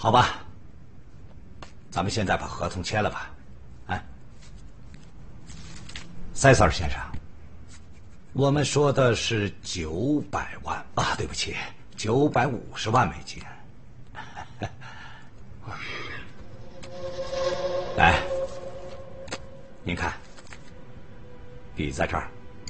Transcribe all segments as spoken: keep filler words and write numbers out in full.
好吧，咱们现在把合同签了吧。哎，塞萨尔先生，我们说的是九百万啊，对不起，九百五十万美金。来，您看，笔在这儿。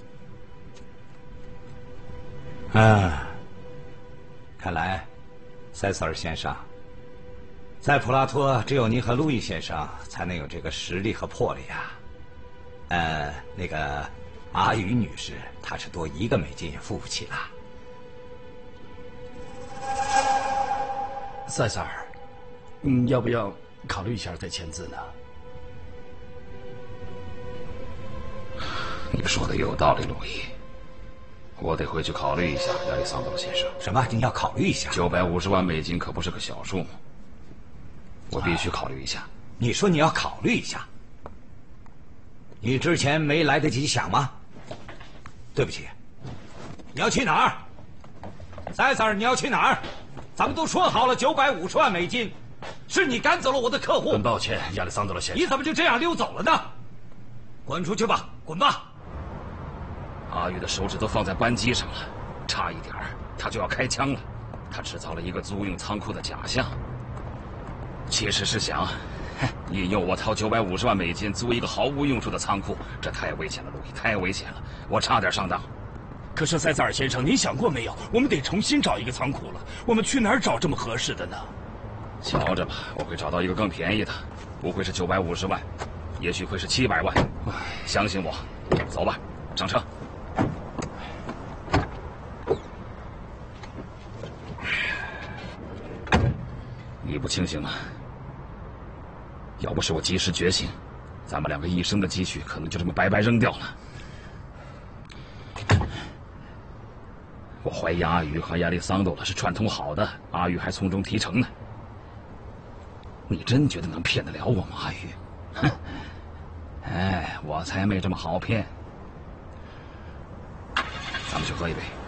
嗯，看来，塞萨尔先生，在普拉托只有您和路易先生才能有这个实力和魄力啊。呃，那个阿宇女士，她是多一个美金也付不起了。 塞萨尔，嗯，要不要考虑一下再签字呢？ 你说的有道理，路易。我得回去考虑一下，亚历桑德罗先生。 什么？您要考虑一下？ 九百五十万美金可不是个小数目，我必须考虑一下。啊、 你说你要考虑一下？你之前没来得及想吗？对不起，你要去哪儿？塞萨尔，你要去哪儿？咱们都说好了九百五十万美金，是你赶走了我的客户。 很抱歉，亚历桑德罗先生。 你怎么就这样溜走了呢？滚出去吧，滚吧！ 阿玉的手指都放在扳机上了，差一点他就要开枪了。他制造了一个租用仓库的假象，其实是想引诱我掏九百五十万美金租一个毫无用处的仓库，这太危险了，路易，太危险了，我差点上当。 可是塞萨尔先生，您想过没有？我们得重新找一个仓库了，我们去哪儿找这么合适的呢？ 瞧着吧，我会找到一个更便宜的，不会是九百五十万，也许会是七百万。相信我，走吧，上车。你不清醒吗？要不是我及时觉醒，咱们两个一生的积蓄可能就这么白白扔掉了。我怀疑阿宇和亚历桑多了是串通好的，阿宇还从中提成呢。你真觉得能骗得了我吗，阿宇？哼！哎，我才没这么好骗。咱们去喝一杯。